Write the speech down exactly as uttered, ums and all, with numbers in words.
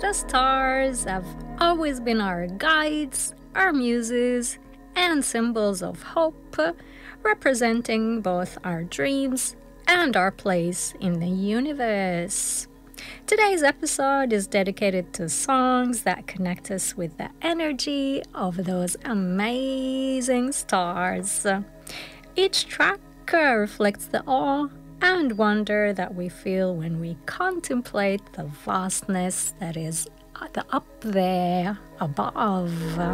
The stars have always been our guides, our muses, and symbols of hope, representing both our dreams and our place in the universe. Today's episode is dedicated to songs that connect us with the energy of those amazing stars. Each track uh, reflects the awe and wonder that we feel when we contemplate the vastness that is up there above.